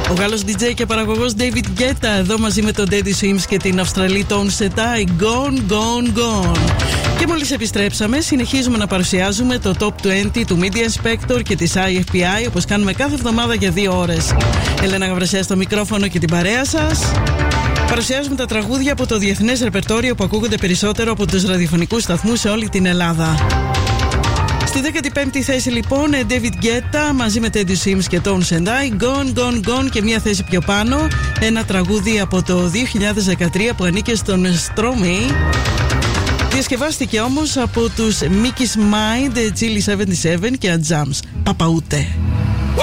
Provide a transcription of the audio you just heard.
Ο Γάλλος DJ και παραγωγός David Guetta εδώ μαζί με τον Teddy Swims και την Αυστραλή Tone Setai. Gone, gone, gone. Και μόλις επιστρέψαμε, συνεχίζουμε να παρουσιάζουμε το Top 20 του Media Inspector και της IFPI, όπως κάνουμε κάθε εβδομάδα για 2 ώρες. Ελένα Γαβρασιά στο μικρόφωνο και την παρέα σας. Παρουσιάζουμε τα τραγούδια από το διεθνές ρεπερτόριο που ακούγονται περισσότερο από τους ραδιοφωνικούς σταθμούς σε όλη την Ελλάδα. Στη 15η θέση λοιπόν, David Guetta μαζί με Teddy Swims και Tone Setai, Gone, Gone, Gone, και μια θέση πιο πάνω, ένα τραγούδι από το 2013 που ανήκε στον Stromae. Διασκευάστηκε όμως από τους Mickey's Mind, Chili 77 και Jams. Παπαούτε.